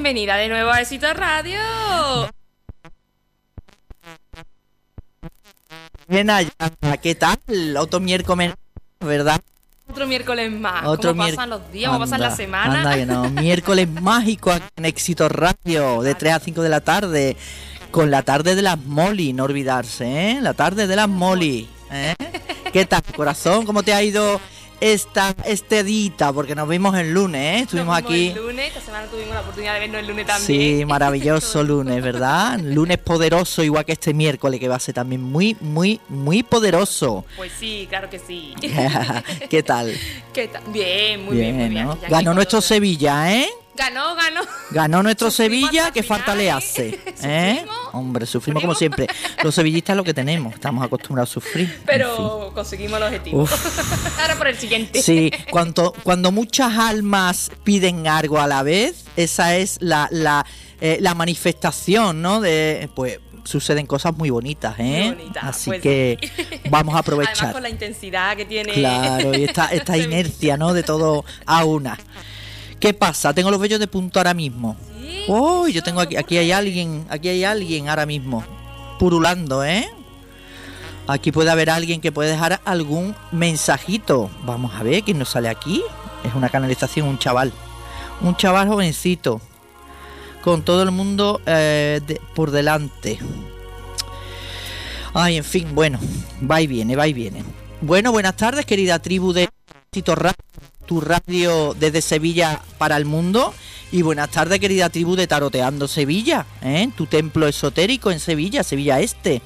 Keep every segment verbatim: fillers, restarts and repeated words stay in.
bienvenida de nuevo a Éxito Radio. Buena, ¿qué tal? Otro miércoles, ¿verdad? Otro miércoles más. Otro ¿Cómo mier- pasan los días? ¿Cómo Anda, pasan la semana? Anda que no. Miércoles mágico aquí en Éxito Radio, de tres a cinco de la tarde, con la tarde de las Molly, no olvidarse, ¿eh? La tarde de las Molly, ¿eh? ¿Qué tal, corazón? ¿Cómo te ha ido esta este dita? Porque nos vimos el lunes, ¿eh? Estuvimos Nos vimos aquí. el lunes, esta semana tuvimos la oportunidad de vernos el lunes también. Sí, maravilloso lunes, ¿verdad? Lunes poderoso, igual que este miércoles, que va a ser también muy, muy, muy poderoso. Pues sí, claro que sí. ¿Qué tal? ¿Qué tal? Bien, muy bien, muy bien. ¿no? Ya Ganó aquí nuestro todo- Sevilla, ¿eh? Ganó, ganó. Ganó nuestro Sufrimos Sevilla, hasta que el final, falta le ¿eh? hace. ¿eh? Sufrimos. Hombre, sufrimos como siempre. Los sevillistas es lo que tenemos, estamos acostumbrados a sufrir. Pero conseguimos el objetivo. Ahora por el siguiente. Sí, cuando, cuando muchas almas piden algo a la vez, esa es la, la, eh, la manifestación, ¿no? De, pues suceden cosas muy bonitas, ¿eh? Muy bonita, Así pues que sí. vamos a Además aprovechar. con la intensidad que tiene. Claro, y esta, esta Sevilla. inercia, ¿no? De todo a una. ¿Qué pasa? Tengo los vellos de punto ahora mismo. Sí, Oh, eso yo tengo aquí, aquí ocurre. hay alguien, aquí hay alguien ahora mismo, purulando, ¿eh? Aquí puede haber alguien que puede dejar algún mensajito. Vamos a ver quién nos sale aquí. Es una canalización, un chaval, un chaval jovencito, con todo el mundo eh, de- por delante. Ay, en fin, bueno, va y viene, va y viene. Bueno, buenas tardes, querida tribu de Éxito Radio, tu radio desde Sevilla para el mundo. Y buenas tardes, querida tribu de Taroteando Sevilla, ¿eh? Tu templo esotérico en Sevilla, Sevilla Este.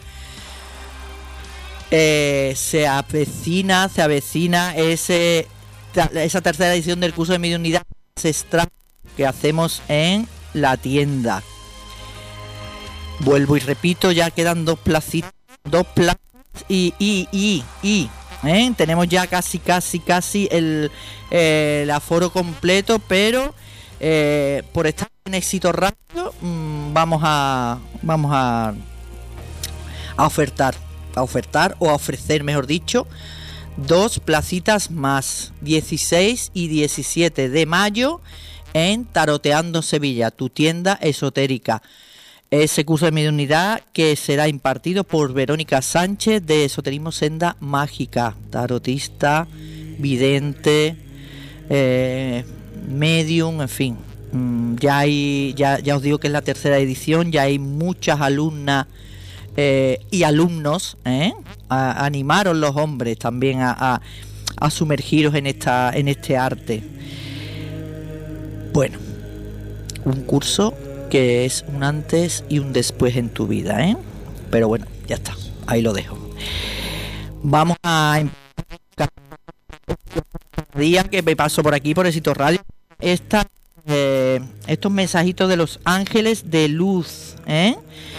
Eh, se avecina, se avecina ese, ta- esa tercera edición del curso de mediunidad ancestral que hacemos en la tienda. Vuelvo y repito, ya quedan dos placitas, dos plazas y, y, y, y, ¿eh? Tenemos ya casi, casi, casi el, eh, el aforo completo, pero eh, por estar en Éxito Radio mmm, vamos a, vamos a, a ofertar, a ofertar o a ofrecer, mejor dicho, dos placitas más, dieciséis y diecisiete de mayo en Taroteando Sevilla, tu tienda esotérica. Ese curso de mediunidad que será impartido por Verónica Sánchez de Esoterismo Senda Mágica, tarotista, vidente, eh, medium, en fin. Mm, Ya hay, ya, ya os digo que es la tercera edición, ya hay muchas alumnas eh, y alumnos, ¿eh? A, animaros los hombres también a, a, a sumergiros en esta, en este arte. Bueno, un curso que es un antes y un después en tu vida, ¿eh? Pero bueno, ya está, ahí lo dejo. Vamos a empezar día que me paso por aquí por Éxito Radio. Esta, eh, estos mensajitos de los ángeles de luz, ¿eh?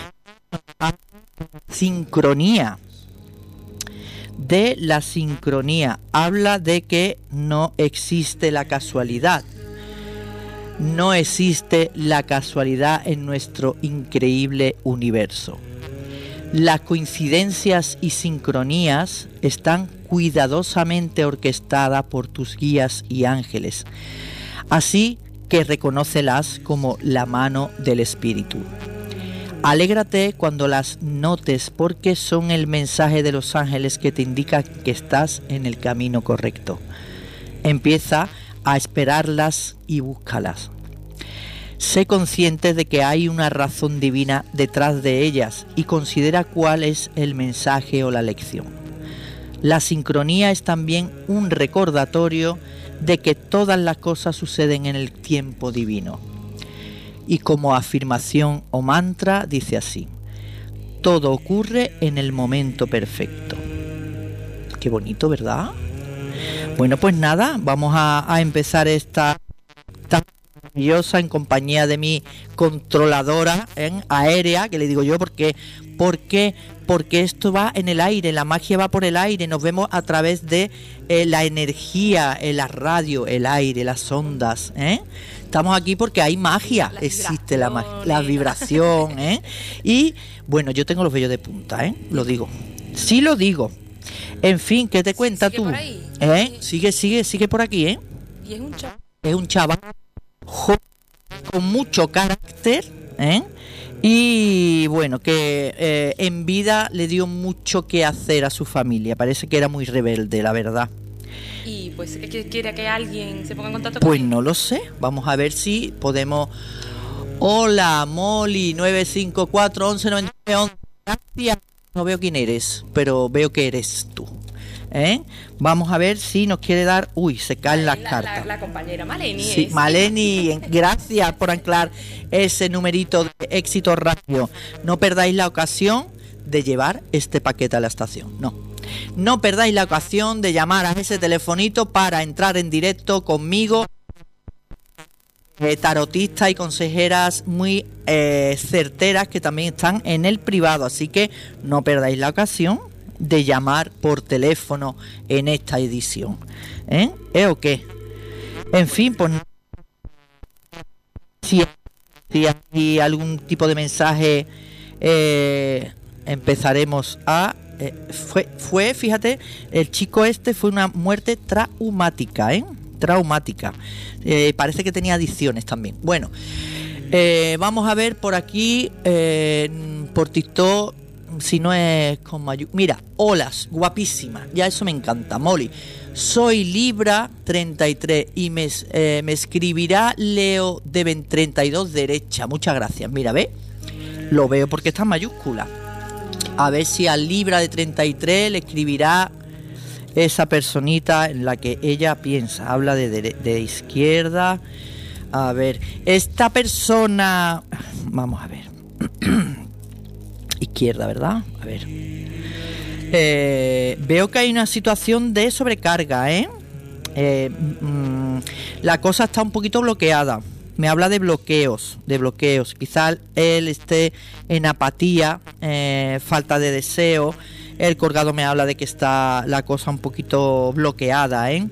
Sincronía. De la sincronía. Habla de que no existe la casualidad. No existe la casualidad en nuestro increíble universo. Las coincidencias y sincronías están cuidadosamente orquestadas por tus guías y ángeles, así que reconócelas como la mano del espíritu. Alégrate cuando las notes, porque son el mensaje de los ángeles que te indica que estás en el camino correcto. Empieza a esperarlas y búscalas. Sé consciente de que hay una razón divina detrás de ellas y considera cuál es el mensaje o la lección. La sincronía es también un recordatorio de que todas las cosas suceden en el tiempo divino. Y como afirmación o mantra dice así: todo ocurre en el momento perfecto. Qué bonito, ¿verdad? Bueno, pues nada, vamos a, a empezar esta tan maravillosa en compañía de mi controladora en aérea, que le digo yo, porque, porque, porque esto va en el aire, la magia va por el aire, nos vemos a través de eh, la energía, eh, la radio, el aire, las ondas, ¿eh? Estamos aquí porque hay magia, Las existe la magia, vibraciones. la vibración, ¿eh? Y bueno, yo tengo los vellos de punta, ¿eh? Lo digo, sí lo digo. En fin, ¿qué te cuenta sigue tú? por ahí. ¿Eh? Sigue, sigue, sigue por aquí, ¿eh? Y es un chaval. Es un chaval joven, con mucho carácter, ¿eh? Y bueno, que eh, en vida le dio mucho que hacer a su familia. Parece que era muy rebelde, la verdad. Y pues, ¿qué quiere que alguien se ponga en contacto Pues con él? no lo sé. Vamos a ver si podemos. Hola, Molly, nueve cinco cuatro once noventa y nueve once. Gracias. No veo quién eres, pero veo que eres tú. ¿Eh? Vamos a ver si nos quiere dar. Uy, se caen las la, cartas. La, la compañera Maleni. Sí, es. Maleni, gracias por anclar ese numerito de Éxito Radio. No perdáis la ocasión de llevar este paquete a la estación. No. No perdáis la ocasión de llamar a ese telefonito para entrar en directo conmigo. Eh, tarotistas y consejeras muy eh, certeras que también están en el privado. Así que no perdáis la ocasión de llamar por teléfono en esta edición. ¿Eh? ¿Eh o qué? En fin, pues si, si hay algún tipo de mensaje, eh, empezaremos a eh, fue fue fíjate, el chico este fue una muerte traumática, ¿eh? Traumática. Eh, parece que tenía adicciones también. Bueno, eh, vamos a ver por aquí, eh, por TikTok. Si no es con mayúsculas. Mira, olas, guapísima. Ya eso me encanta, Molly. Soy Libra treinta y tres y me, eh, me escribirá Leo de treinta y dos derecha. Muchas gracias. Mira, ve. Lo veo porque está en mayúscula. A ver si al Libra de treinta y tres le escribirá esa personita en la que ella piensa. Habla de, de, de izquierda. A ver, esta persona. Vamos a ver. Izquierda, ¿verdad? A ver. Eh, veo que hay una situación de sobrecarga, ¿eh? eh mm, la cosa está un poquito bloqueada. Me habla de bloqueos, de bloqueos. Quizás él esté en apatía, eh, falta de deseo. El colgado me habla de que está la cosa un poquito bloqueada, ¿eh?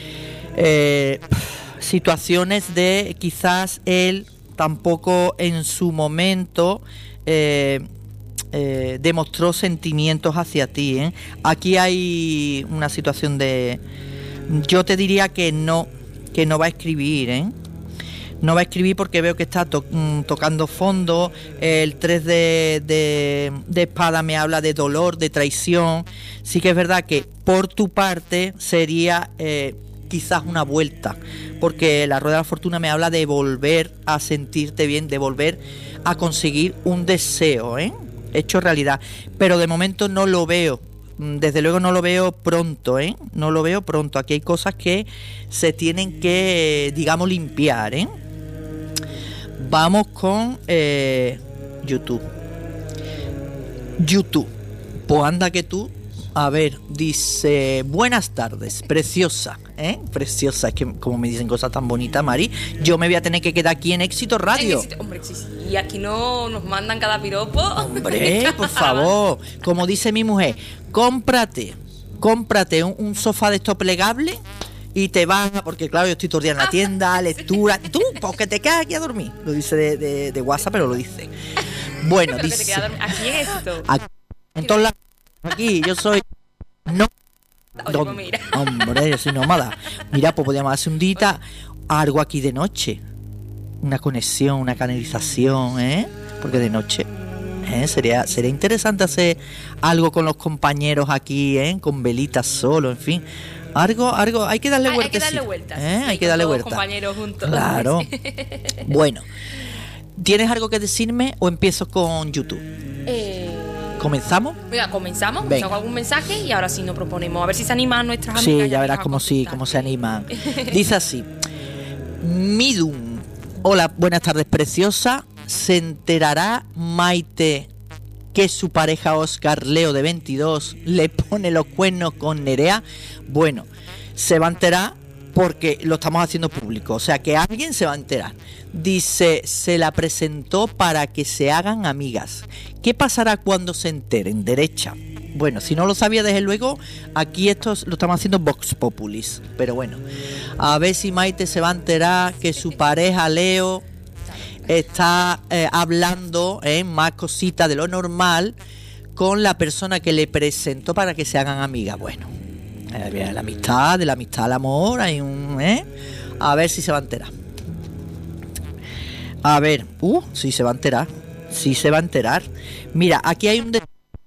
Eh, situaciones de quizás él tampoco en su momento eh, Eh, demostró sentimientos hacia ti, ¿eh? Aquí hay una situación de, yo te diría que no, que no va a escribir, ¿eh? No va a escribir porque veo que está to tocando fondo. El tres de, de, de espada me habla de dolor, de traición. Sí que es verdad que por tu parte sería eh, quizás una vuelta, porque la rueda de la fortuna me habla de volver a sentirte bien, de volver a conseguir un deseo, ¿eh? Hecho realidad, pero de momento no lo veo, desde luego no lo veo pronto, ¿eh? No lo veo pronto. Aquí hay cosas que se tienen que, digamos, limpiar, ¿eh? Vamos con eh, YouTube. YouTube. Pues anda que tú. A ver, dice, buenas tardes, preciosa, ¿eh? Preciosa, es que como me dicen cosas tan bonitas, Mari, yo me voy a tener que quedar aquí en Éxito Radio. En éxito, hombre, sí, sí. Y aquí no nos mandan cada piropo. Hombre, por favor, como dice mi mujer, cómprate, cómprate un, un sofá de estos plegables y te vas, porque claro, yo estoy todo el día en la tienda, lectura, tú, porque te quedas aquí a dormir. Lo dice de, de, de WhatsApp, pero lo dice. Bueno, pero dice, que te queda dormir. Aquí en Éxito. Aquí, en todos lados. Aquí, yo soy no. Oye, pues mira. Hombre, yo soy nómada. Mira, pues podríamos hacer un día algo aquí de noche. Una conexión, una canalización, ¿eh? Porque de noche, ¿eh? Sería, sería interesante hacer algo con los compañeros aquí, ¿eh? Con velitas solo, en fin. Algo, algo, hay que darle vueltas. Hay que darle vueltas. ¿Eh? Sí, hay que darle todos vueltas. Compañeros juntos. Claro. Bueno, ¿tienes algo que decirme o empiezo con YouTube? Eh... ¿Comenzamos? Venga, comenzamos, Venga. con algún mensaje y ahora sí nos proponemos. A ver si se animan nuestras Sí, amigas. ya verás cómo sí, cómo se animan. Dice así: Midum. Hola, buenas tardes, preciosa. ¿Se enterará Maite que su pareja Oscar Leo de veintidós le pone los cuernos con Nerea? Bueno, se va a enterar porque lo estamos haciendo público, o sea que alguien se va a enterar. Dice, se la presentó para que se hagan amigas. ¿Qué pasará cuando se enteren? Derecha. Bueno, si no lo sabía, desde luego, aquí esto lo estamos haciendo Vox Populis. Pero bueno, a ver si Maite se va a enterar que su pareja Leo está eh, hablando eh, más cositas de lo normal con la persona que le presentó para que se hagan amigas. Bueno, eh, la amistad, de la amistad al amor, hay un... Eh, a ver si se va a enterar. A ver, uh, sí se va a enterar. Sí se va a enterar. Mira, aquí hay un... De...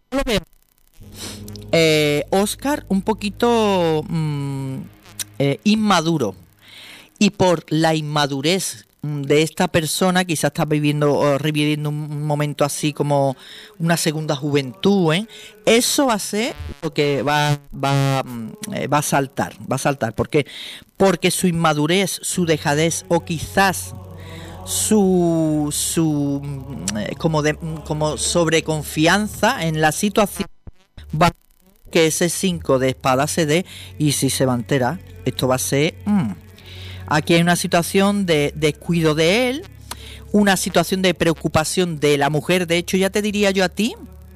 Eh, Oscar un poquito mmm, eh, inmaduro. Y por la inmadurez de esta persona, quizás está viviendo o reviviendo un momento así como una segunda juventud, ¿eh? Eso va a ser lo que va, va, eh, va a saltar, va a saltar. ¿Por qué? Porque su inmadurez, su dejadez o quizás su, su eh, como, de, como sobreconfianza en la situación va a que ese cinco de espada se dé, y si se va a enterar, esto va a ser... Mmm, aquí hay una situación de descuido de él, una situación de preocupación de la mujer. De hecho, ya te diría yo a ti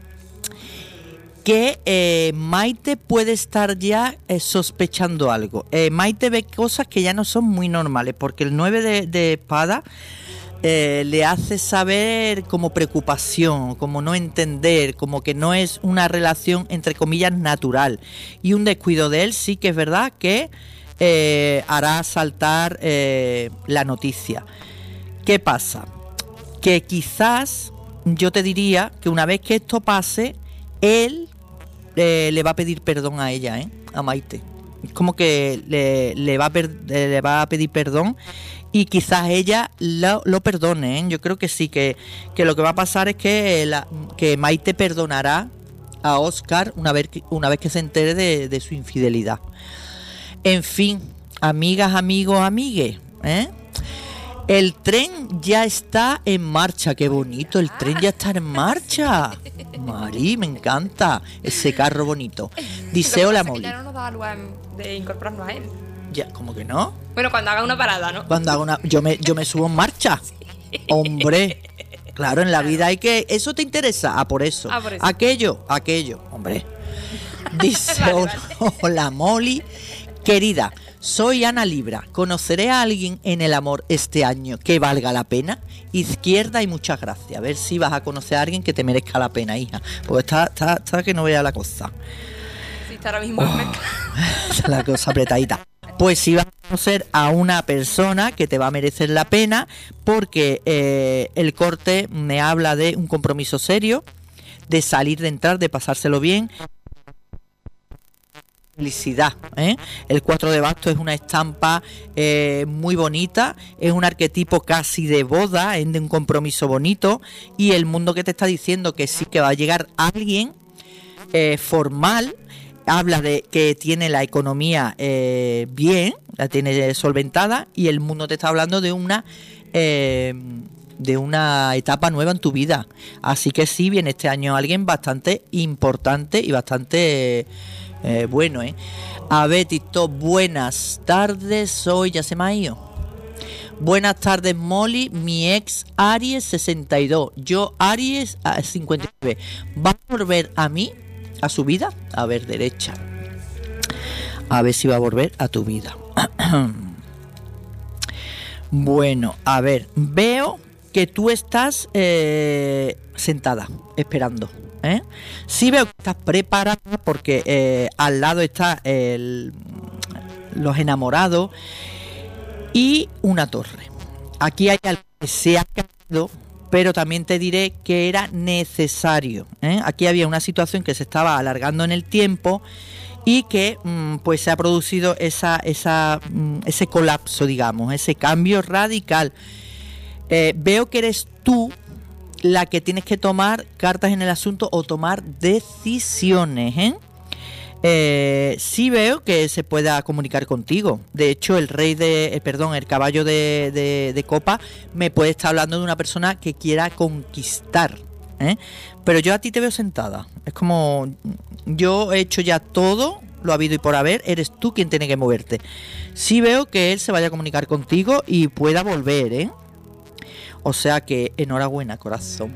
que eh, Maite puede estar ya eh, sospechando algo. Eh, Maite ve cosas que ya no son muy normales, porque el nueve de, de espada eh, le hace saber como preocupación, como no entender, como que no es una relación entre comillas natural. Y un descuido de él sí que es verdad que Eh, hará saltar eh, la noticia. ¿Qué pasa? Que quizás yo te diría que una vez que esto pase, él eh, le va a pedir perdón a ella, ¿eh? A Maite. Es como que le, le, va a per, le va a pedir perdón, y quizás ella lo, lo perdone, ¿eh? Yo creo que sí, que, que lo que va a pasar es que, la, que Maite perdonará a Oscar una vez, una vez que se entere de, de su infidelidad. En fin, amigas, amigos, amigues, ¿eh? El tren ya está en marcha. Qué bonito, el tren ya está en marcha. Mari, me encanta ese carro bonito. Dice hola, Molly. Ya no nos da lugar de incorporarnos a él. Ya, ¿cómo que no? Bueno, cuando haga una parada, ¿no? Cuando haga una... Yo me, yo me subo en marcha. Sí. Hombre, claro, en la claro. vida hay que... ¿Eso te interesa? Ah, por eso. Ah, por eso. Aquello, aquello, hombre. Dice vale, hola, vale. Hola, Molly. Querida, soy Ana Libra. ¿Conoceré a alguien en el amor este año que valga la pena? Izquierda y muchas gracias. A ver si vas a conocer a alguien que te merezca la pena, hija. Porque está, está, está que no vea la cosa. Sí, está ahora mismo. Oh, está la cosa apretadita. Pues si vas a conocer a una persona que te va a merecer la pena, porque eh, el corte me habla de un compromiso serio, de salir, de entrar, de pasárselo bien. Felicidad, ¿eh? El cuatro de bastos es una estampa eh, muy bonita, es un arquetipo casi de boda, es de un compromiso bonito, y el mundo que te está diciendo que sí que va a llegar alguien eh, formal, habla de que tiene la economía eh, bien, la tiene solventada, y el mundo te está hablando de una eh, de una etapa nueva en tu vida. Así que sí, viene este año alguien bastante importante y bastante... Eh, bueno, ¿eh? A ver, Tito, buenas tardes, soy, ya se me ha ido. Buenas tardes, Molly, mi ex Aries sesenta y dos, yo Aries cincuenta y nueve. ¿Va a volver a mí, a su vida? A ver, derecha. A ver si va a volver a tu vida. Bueno, a ver, veo que tú estás eh, sentada, esperando. ¿Eh? Sí veo que estás preparada, porque eh, al lado está el, los enamorados y una torre. Aquí hay algo que se ha caído, pero también te diré que era necesario, ¿eh? Aquí había una situación que se estaba alargando en el tiempo y que mmm, pues se ha producido esa, esa, mmm, ese colapso, digamos, ese cambio radical. Eh, veo que eres tú la que tienes que tomar cartas en el asunto o tomar decisiones, ¿eh? Eh, sí veo que se pueda comunicar contigo. De hecho, el rey de, eh, perdón, el caballo de, de, de copa me puede estar hablando de una persona que quiera conquistar, ¿eh? Pero yo a ti te veo sentada. Es como, yo he hecho ya todo lo habido y por haber, eres tú quien tiene que moverte. Sí veo que él se vaya a comunicar contigo y pueda volver, ¿eh? O sea que enhorabuena, corazón.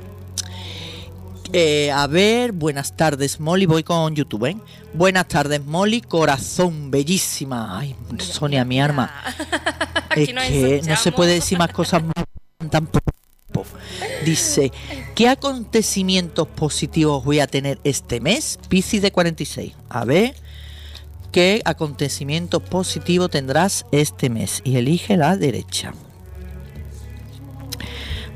Eh, a ver, buenas tardes, Molly. Voy con YouTube, ¿eh? Buenas tardes, Molly, corazón, bellísima. Ay, mira, Sonia, mi arma. Es no que no se puede decir más cosas más tampoco. Dice, ¿qué acontecimientos positivos voy a tener este mes? Piscis de cuarenta y seis. A ver, ¿qué acontecimientos positivos tendrás este mes? Y elige la derecha.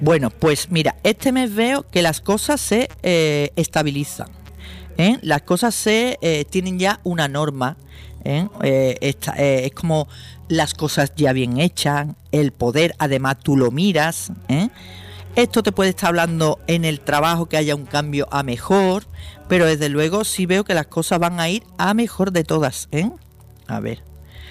Bueno, pues mira, este mes veo que las cosas se eh, estabilizan, ¿eh? Las cosas se eh, tienen ya una norma, ¿eh? Eh, esta, eh, es como las cosas ya bien hechas, el poder, además tú lo miras, ¿eh? Esto te puede estar hablando en el trabajo que haya un cambio a mejor, pero desde luego sí veo que las cosas van a ir a mejor de todas, ¿eh? A ver.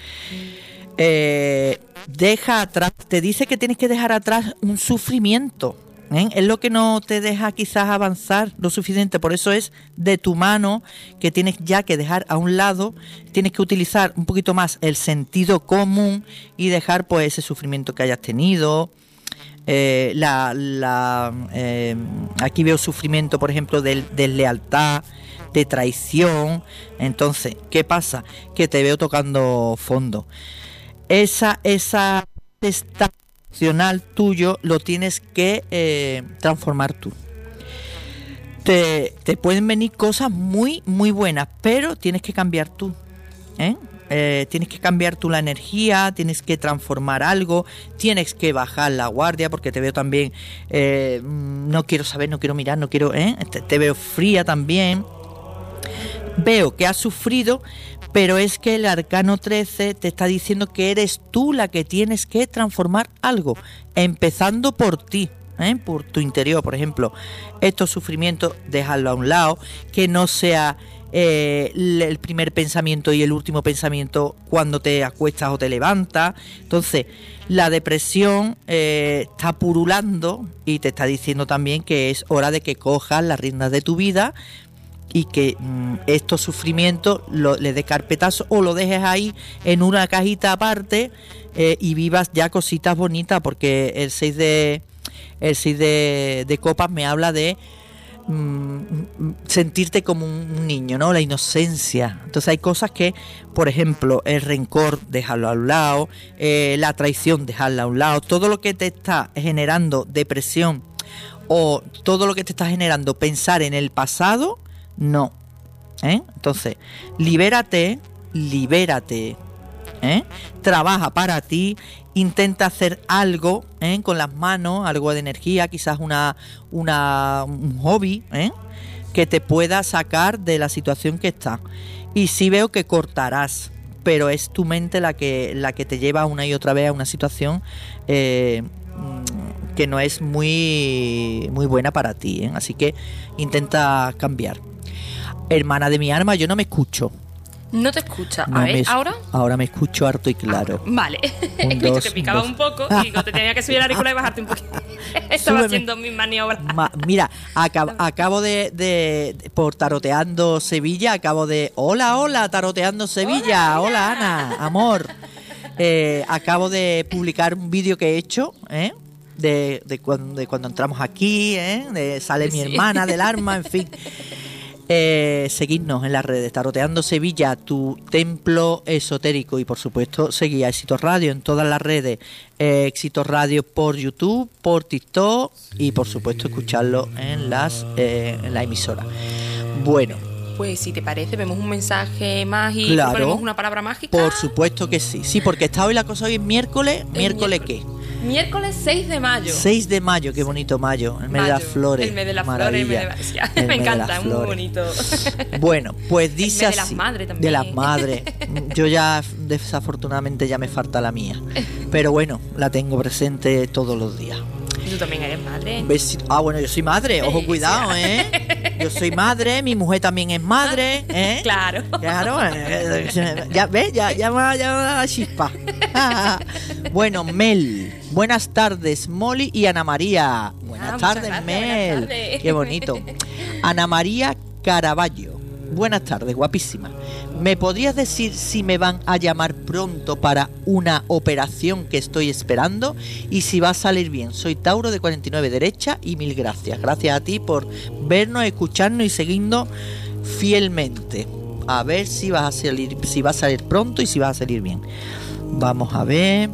Eh, deja atrás, te dice que tienes que dejar atrás un sufrimiento, ¿eh? Es lo que no te deja quizás avanzar lo suficiente, por eso es de tu mano que tienes ya que dejar a un lado, tienes que utilizar un poquito más el sentido común y dejar pues ese sufrimiento que hayas tenido. Eh, la, la eh, aquí veo sufrimiento, por ejemplo, de deslealtad, de traición. Entonces, ¿qué pasa? Que te veo tocando fondo. Esa, esa estado emocional tuyo lo tienes que eh, transformar tú. Te, te pueden venir cosas muy, muy buenas, pero tienes que cambiar tú, ¿eh? Eh, tienes que cambiar tú la energía, tienes que transformar algo, tienes que bajar la guardia, porque te veo también, eh, no quiero saber, no quiero mirar, no quiero, ¿eh? te, te veo fría también. Veo que has sufrido, pero es que el arcano trece te está diciendo que eres tú la que tienes que transformar algo, empezando por ti, ¿eh? Por tu interior. Por ejemplo, estos sufrimientos, déjalo a un lado, que no sea eh, el primer pensamiento y el último pensamiento cuando te acuestas o te levantas. Entonces, la depresión eh, está purulando y te está diciendo también que es hora de que cojas las riendas de tu vida y que mmm, estos sufrimientos lo, le des carpetazo o lo dejes ahí en una cajita aparte eh, y vivas ya cositas bonitas, porque el seis de el seis de, de copas me habla de mmm, sentirte como un niño, ¿no? La inocencia. Entonces hay cosas que, por ejemplo, el rencor, dejarlo a un lado, eh, la traición, dejarla a un lado, todo lo que te está generando depresión o todo lo que te está generando pensar en el pasado, no, ¿eh? Entonces, libérate, libérate, ¿eh? Trabaja para ti, intenta hacer algo, ¿eh? Con las manos, algo de energía, quizás una, una un hobby, ¿eh? Que te pueda sacar de la situación que está. Y sí veo que cortarás, pero es tu mente la que, la que te lleva una y otra vez a una situación eh, que no es muy, muy buena para ti, ¿eh? Así que intenta cambiar. Hermana de mi alma, yo no me escucho. No te escucha. No a ver, me, ¿ahora? Ahora me escucho harto y claro. Ah, vale. Un, He visto dos, que picaba dos. un poco y digo, te tenía que subir la auricular y bajarte un poquito. Estaba Súbeme. haciendo mis maniobras. Ma, mira, acab, acabo de, de, de, por Taroteando Sevilla, acabo de... Hola, hola, Taroteando Sevilla. Hola, hola Ana, amor. Eh, acabo de publicar un vídeo que he hecho, ¿eh? De, de, cuando, de cuando entramos aquí, ¿eh? De, sale mi Sí. hermana del arma, en fin. Eh, seguidnos en las redes, Taroteando Sevilla, tu templo esotérico, y por supuesto seguir a Éxitos Radio en todas las redes, eh, Éxitos Radio por YouTube, por TikTok y por supuesto escucharlo en las eh, en la emisora. Bueno, Pues si te parece, vemos un mensaje más y claro, ponemos una palabra mágica. por supuesto que sí, sí, porque está hoy la cosa, hoy es miércoles, miércoles qué, miércoles seis de mayo. seis de mayo, qué bonito mayo, el mes Mayo, de las flores. El mes de las maravilla. flores, el mes de Valencia. El Me mes de encanta, las es muy flores. bonito. Bueno, pues dice El mes de así. las madres también. De las madres. Yo ya, desafortunadamente, ya me falta la mía. Pero bueno, la tengo presente todos los días. ¿Y tú también eres madre? Besito. Ah, bueno, yo soy madre. Ojo, Sí, cuidado, sí. ¿eh? Yo soy madre, mi mujer también es madre, ¿eh? Claro. Claro, eh, ya ves, ya, ya va, ya va la chispa. Bueno, Mel, buenas tardes, Molly y Ana María. Buenas Ah, muchas tardes, gracias, Mel. buenas tardes. Qué bonito. Ana María Caraballo. Buenas tardes, guapísima. ¿Me podrías decir si me van a llamar pronto para una operación que estoy esperando? Y si va a salir bien. Soy Tauro de cuarenta y nueve derecha y mil gracias. Gracias a ti por vernos, escucharnos y seguirnos fielmente. A ver si vas a salir, si va a salir pronto y si va a salir bien. Vamos a ver.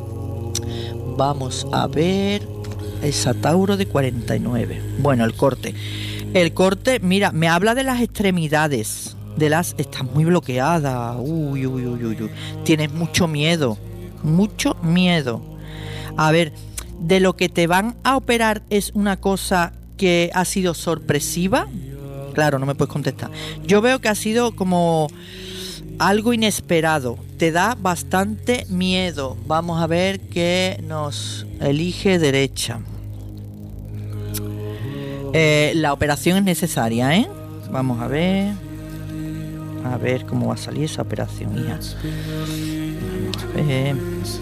Vamos a ver. Esa Tauro de cuarenta y nueve. Bueno, el corte. El corte, mira, me habla de las extremidades. De las... Estás muy bloqueada. Uy, uy, uy, uy, uy. Tienes mucho miedo. Mucho miedo. A ver, de lo que te van a operar es una cosa que ha sido sorpresiva. Claro, no me puedes contestar. Yo veo que ha sido como algo inesperado. Te da bastante miedo. Vamos a ver qué nos elige derecha. Eh, la operación es necesaria, ¿eh? Vamos a ver. A ver cómo va a salir esa operación, hija. Vamos a ver.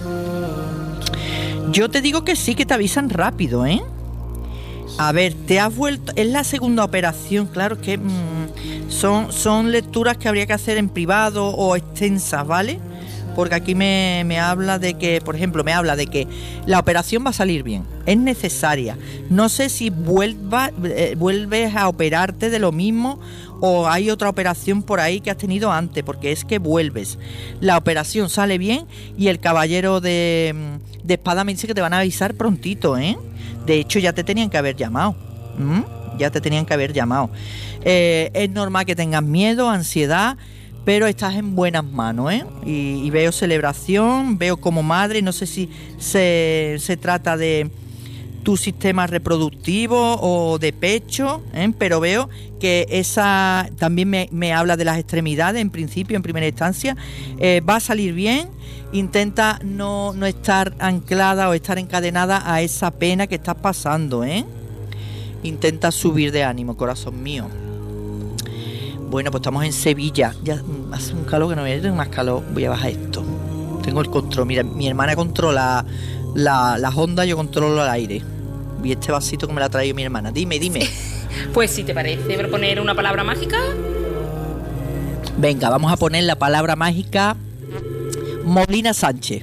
Yo te digo que sí, que te avisan rápido, ¿eh? A ver, te has vuelto... Es la segunda operación, claro que mmm, son, son lecturas que habría que hacer en privado o extensas, ¿vale? Porque aquí me, me habla de que, por ejemplo, me habla de que la operación va a salir bien, es necesaria. No sé si vuelva, eh, vuelves a operarte de lo mismo o hay otra operación por ahí que has tenido antes, porque es que vuelves. La operación sale bien y el caballero de, de espada me dice que te van a avisar prontito, ¿eh? De hecho, ya te tenían que haber llamado. ¿Mm? Ya te tenían que haber llamado. Eh, es normal que tengas miedo, ansiedad, pero estás en buenas manos, ¿eh? Y, y veo celebración, veo como madre, no sé si se, se trata de tu sistema reproductivo o de pecho, ¿eh? Pero veo que esa también me, me habla de las extremidades, en principio, en primera instancia. Eh, va a salir bien. Intenta no, no estar anclada o estar encadenada a esa pena que estás pasando, ¿eh? Intenta subir de ánimo, corazón mío. Bueno, pues estamos en Sevilla. Ya hace un calor que no voy a tener más calor. Voy a bajar esto. Tengo el control. Mira, mi hermana controla la, las ondas, yo controlo el aire. Y este vasito que me lo ha traído mi hermana. Dime, dime. Sí. Pues si te parece proponer una palabra mágica. Venga, vamos a poner la palabra mágica Molina Sánchez.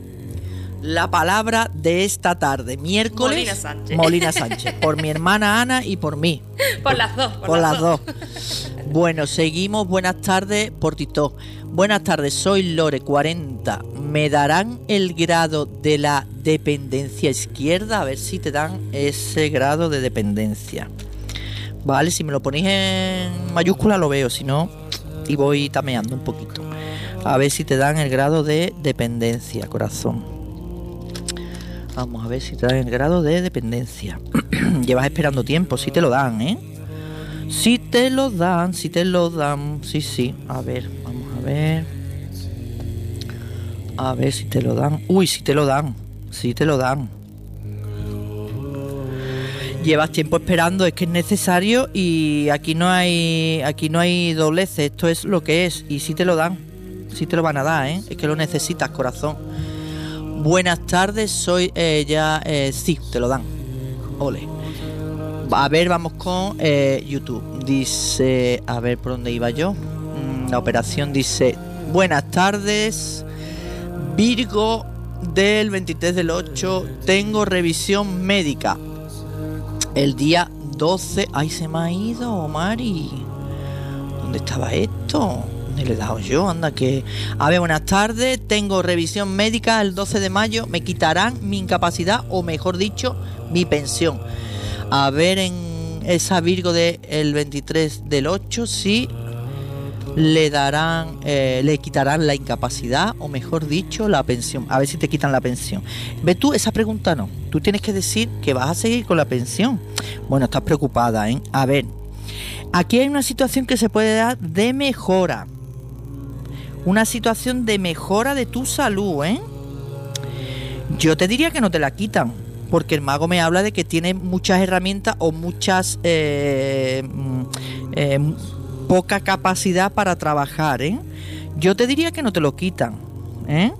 La palabra de esta tarde, miércoles. Molina Sánchez. Molina Sánchez. Por mi hermana Ana y por mí. Por las dos. Por, por las, las dos. dos. Bueno, seguimos. Buenas tardes, por Tito. Buenas tardes, soy Lore, cuarenta. ¿Me darán el grado de la dependencia izquierda? A ver si te dan ese grado de dependencia. Vale, si me lo ponéis en mayúscula lo veo, si no, y voy tameando un poquito. A ver si te dan el grado de dependencia, corazón. Vamos a ver si te dan el grado de dependencia. Llevas esperando tiempo, si te lo dan, ¿eh? Si te lo dan, si te lo dan. Sí, sí, a ver, vamos a ver. A ver si te lo dan. Uy, si te lo dan, si te lo dan. Llevas tiempo esperando, es que es necesario y aquí no hay aquí no hay dobleces, esto es lo que es y si te lo dan, si te lo van a dar, ¿eh? Es que lo necesitas, corazón. Buenas tardes, soy eh, ya, eh, sí, te lo dan. Ole. A ver, vamos con eh, YouTube. Dice, a ver por dónde iba yo. Mm, la operación dice, buenas tardes, Virgo del veintitrés del ocho, tengo revisión médica. El día doce... Ay, se me ha ido, Mari. ¿Dónde estaba esto? ¿Dónde le he dado yo? Anda que... A ver, buenas tardes. Tengo revisión médica el doce de mayo. Me quitarán mi incapacidad, o mejor dicho, mi pensión. A ver, en esa Virgo del veintitrés del ocho, sí le darán, eh, le quitarán la incapacidad, o mejor dicho, la pensión. A ver si te quitan la pensión. ¿Ves tú? Esa pregunta no. Tú tienes que decir que vas a seguir con la pensión. Bueno, estás preocupada, ¿eh? A ver, aquí hay una situación que se puede dar de mejora. Una situación de mejora de tu salud, ¿eh? Yo te diría que no te la quitan, porque el mago me habla de que tiene muchas herramientas o muchas... Eh, eh, poca capacidad para trabajar, ¿eh? Yo te diría que no te lo quitan, ¿eh?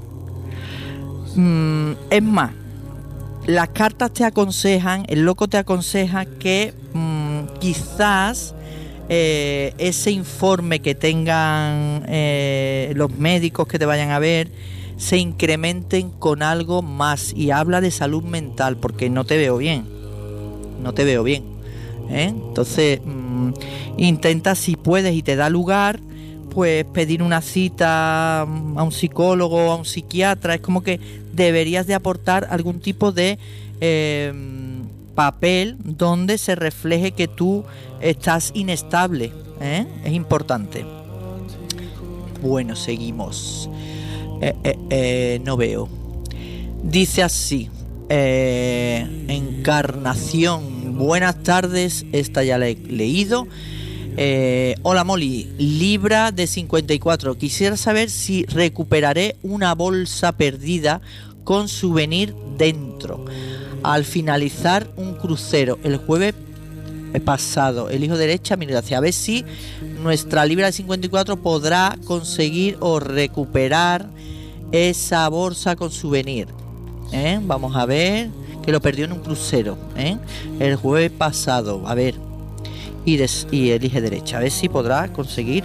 Mm, es más, las cartas te aconsejan, el loco te aconseja que mm, quizás eh, ese informe que tengan eh, los médicos que te vayan a ver se incrementen con algo más, y habla de salud mental, porque no te veo bien, no te veo bien, ¿eh? Entonces mmm, intenta, si puedes y te da lugar, pues pedir una cita a un psicólogo, a un psiquiatra. Es como que deberías de aportar algún tipo de eh, papel donde se refleje que tú estás inestable, ¿eh? Es importante. Bueno, seguimos. Eh, eh, eh, no veo. Dice así. eh, Encarnación, buenas tardes, esta ya la he leído. Eh, hola Molly, Libra de cincuenta y cuatro, quisiera saber si recuperaré una bolsa perdida con souvenir dentro al finalizar un crucero el jueves pasado. Elijo derecha, miro hacia, a ver si nuestra Libra de cincuenta y cuatro podrá conseguir o recuperar esa bolsa con souvenir. ¿Eh? Vamos a ver, que lo perdió en un crucero, ¿eh? El jueves pasado. A ver, y, des, y elige derecha, a ver si podrá conseguir,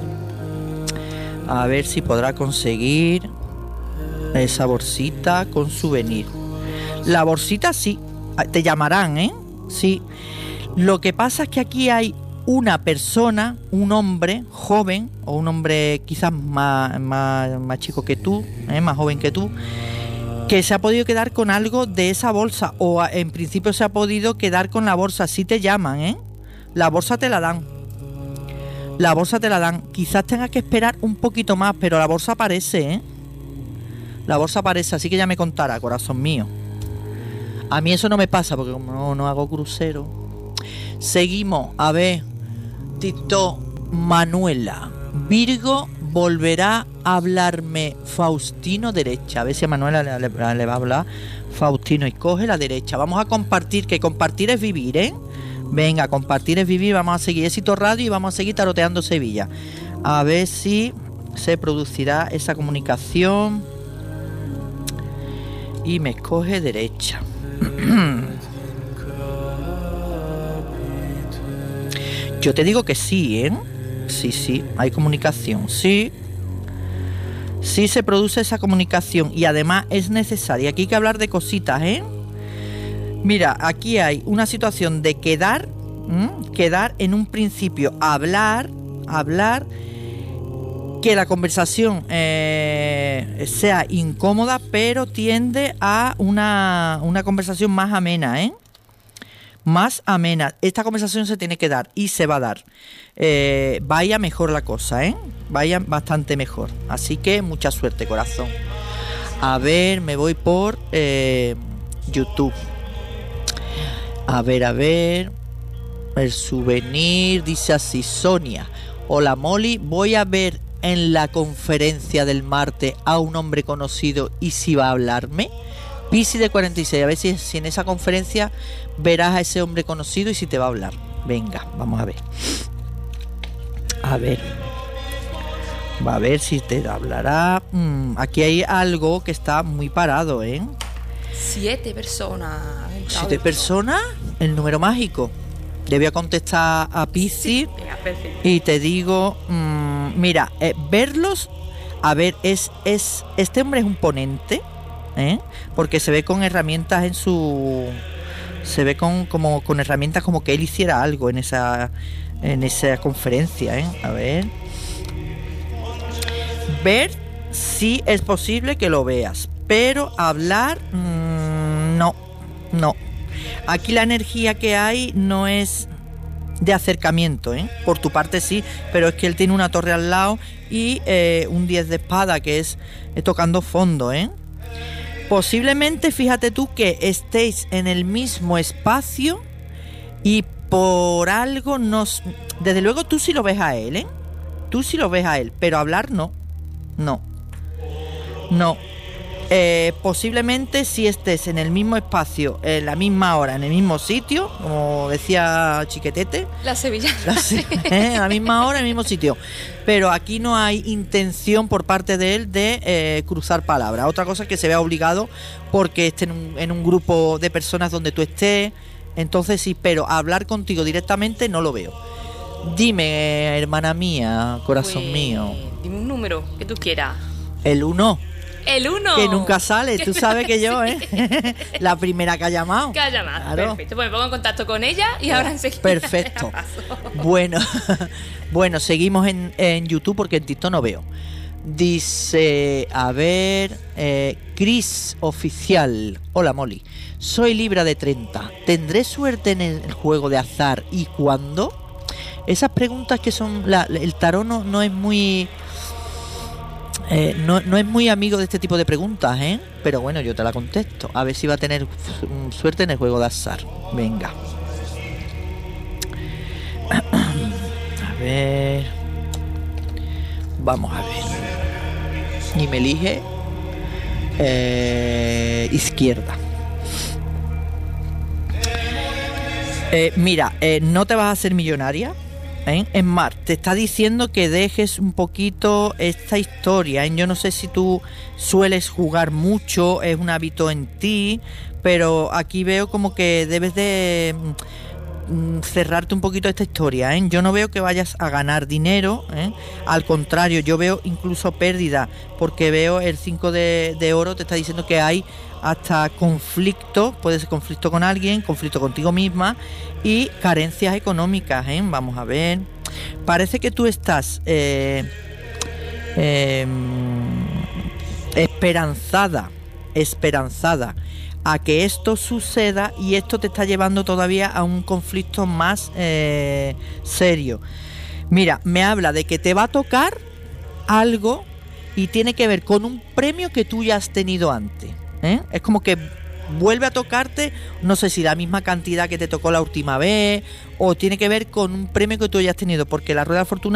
a ver si podrá conseguir esa bolsita con souvenir. La bolsita sí, te llamarán, ¿eh? Sí. Lo que pasa es que aquí hay una persona, un hombre joven, o un hombre quizás más, más, más chico que tú, ¿eh? Más joven que tú, que se ha podido quedar con algo de esa bolsa, o en principio se ha podido quedar con la bolsa. Si te llaman, ¿eh? La bolsa te la dan. La bolsa te la dan. Quizás tengas que esperar un poquito más, pero la bolsa aparece, ¿eh? La bolsa aparece, así que ya me contará, corazón mío. A mí eso no me pasa, porque como no, no hago crucero. Seguimos, a ver. Tito Manuela. Virgo, volverá a hablarme Faustino derecha. A ver si a Manuela le, le, le va a hablar Faustino y coge la derecha. Vamos a compartir, que compartir es vivir, ¿eh? Venga, compartir es vivir. Vamos a seguir Éxito Radio y vamos a seguir taroteando Sevilla. A ver si se producirá esa comunicación. Y me escoge derecha. Yo te digo que sí, ¿eh? Sí, sí, hay comunicación, sí. Sí se produce esa comunicación y además es necesaria. Aquí hay que hablar de cositas, ¿eh? Mira, aquí hay una situación de quedar, ¿m? Quedar en un principio, hablar, hablar, que la conversación eh, sea incómoda, pero tiende a una, una conversación más amena, ¿eh? Más amena. Esta conversación se tiene que dar y se va a dar. Eh, vaya mejor la cosa, ¿eh? Vaya bastante mejor. Así que mucha suerte, corazón. A ver, me voy por eh, YouTube. A ver, a ver. El souvenir dice así, Sonia. Hola Molly, voy a ver en la conferencia del martes a un hombre conocido y si va a hablarme. Pisi de cuarenta y seis, a ver si, si en esa conferencia verás a ese hombre conocido y si te va a hablar. Venga, vamos a ver. A ver. Va a ver si te hablará. Mm, aquí hay algo que está muy parado, ¿eh? Siete personas. ¿Siete personas? El número mágico. Le voy a contestar a Pisi. Sí, venga, perfecto. Y te digo, mmm, mira, eh, verlos, a ver, es, es este hombre es un ponente, ¿eh? Porque se ve con herramientas en su, se ve con como con herramientas como que él hiciera algo en esa, en esa conferencia, ¿eh? A ver, ver sí es posible que lo veas, pero hablar mmm, no, no. Aquí la energía que hay no es de acercamiento, ¿eh? Por tu parte sí, pero es que él tiene una torre al lado y eh, un diez de espada que es eh, tocando fondo, ¿eh? Posiblemente, fíjate tú, que estéis en el mismo espacio y por algo nos... Desde luego tú sí lo ves a él, ¿eh? Tú sí lo ves a él, pero hablar no. No. No. Eh, posiblemente si estés en el mismo espacio, en la misma hora, en el mismo sitio, como decía Chiquetete, la Sevilla, la, eh, a la misma hora, en el mismo sitio, pero aquí no hay intención por parte de él de eh, cruzar palabras. Otra cosa es que se vea obligado porque esté en un, en un grupo de personas donde tú estés, entonces sí, pero hablar contigo directamente no lo veo. Dime, hermana mía, corazón pues, mío, dime un número que tú quieras. El uno. El uno. Que nunca sale, tú sabes que yo, ¿eh? La primera que ha llamado. Que ha llamado, claro. Perfecto. Pues me pongo en contacto con ella y ahora enseguida. Perfecto. Bueno, bueno, seguimos en, en YouTube porque en TikTok no veo. Dice, a ver, eh, Chris Oficial. Hola Molly, soy Libra de treinta. ¿Tendré suerte en el juego de azar y cuándo? Esas preguntas que son... La, el tarot no, no es muy... Eh, no, no es muy amigo de este tipo de preguntas, ¿eh? Pero bueno, yo te la contesto. A ver si va a tener suerte en el juego de azar. Venga. A ver. Vamos a ver. Y me elige eh, izquierda. Eh, mira, eh, no te vas a hacer millonaria. ¿Eh? Es más, te está diciendo que dejes un poquito esta historia, ¿eh? Yo no sé si tú sueles jugar mucho, es un hábito en ti, pero aquí veo como que debes de mm, cerrarte un poquito esta historia, ¿eh? Yo no veo que vayas a ganar dinero, ¿eh? Al contrario, yo veo incluso pérdida, porque veo el cinco de, de oro, te está diciendo que hay hasta conflicto, puede ser conflicto con alguien, conflicto contigo misma y carencias económicas, ¿eh? Vamos a ver. Parece que tú estás eh, eh, esperanzada, esperanzada a que esto suceda y esto te está llevando todavía a un conflicto más eh, serio. Mira, me habla de que te va a tocar algo y tiene que ver con un premio que tú ya has tenido antes. ¿Eh? Es como que vuelve a tocarte, no sé si la misma cantidad que te tocó la última vez o tiene que ver con un premio que tú ya has tenido, porque la rueda de fortuna